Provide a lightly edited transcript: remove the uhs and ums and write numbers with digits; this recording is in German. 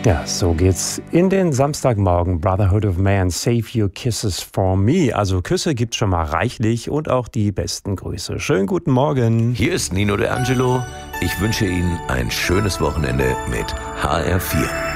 Ja, so geht's in den Samstagmorgen. Brotherhood of Man, save your kisses for me. Also Küsse gibt's schon mal reichlich und auch die besten Grüße. Schönen guten Morgen. Hier ist Nino De Angelo. Ich wünsche Ihnen ein schönes Wochenende mit HR4.